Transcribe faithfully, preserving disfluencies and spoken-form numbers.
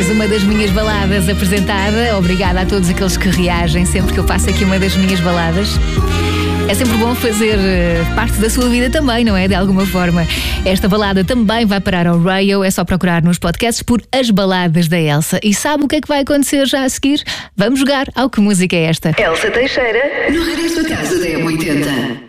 mais uma das minhas baladas apresentada. Obrigada a todos aqueles que reagem sempre que eu faço aqui uma das minhas baladas. É sempre bom fazer parte da sua vida também, não é? De alguma forma. Esta balada também vai parar ao Radio. É só procurar nos podcasts por As Baladas da Elsa. E sabe o que é que vai acontecer já a seguir? Vamos jogar ao Que Música é Esta? Elsa Teixeira, no Regresso a Casa da M oitenta.